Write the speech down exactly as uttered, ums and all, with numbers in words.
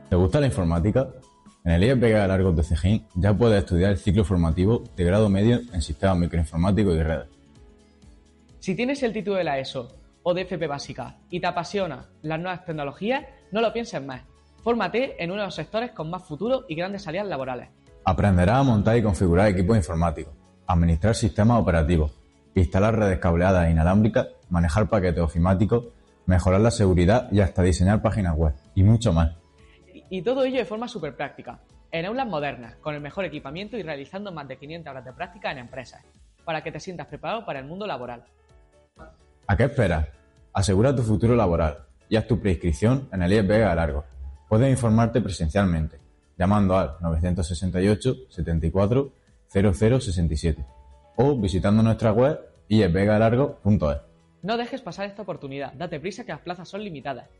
¿Te gusta la informática? En el I E S Vega de Largo de Cejín ya puedes estudiar el ciclo formativo de grado medio en sistemas microinformáticos y redes. Si tienes el título de la ESO o de F P básica y te apasiona las nuevas tecnologías, no lo pienses más. Fórmate en uno de los sectores con más futuro y grandes salidas laborales. Aprenderás a montar y configurar equipos informáticos, administrar sistemas operativos, instalar redes cableadas e inalámbricas, manejar paquetes ofimáticos, mejorar la seguridad y hasta diseñar páginas web, y mucho más. Y todo ello de forma súper práctica, en aulas modernas, con el mejor equipamiento y realizando más de quinientas horas de práctica en empresas, para que te sientas preparado para el mundo laboral. ¿A qué esperas? Asegura tu futuro laboral y haz tu preinscripción en el I E S Vega de Largo. Puedes informarte presencialmente, llamando al nueve seis ocho, setenta y cuatro, cero cero sesenta y siete o visitando nuestra web i e s vega largo punto es. No dejes pasar esta oportunidad, date prisa que las plazas son limitadas.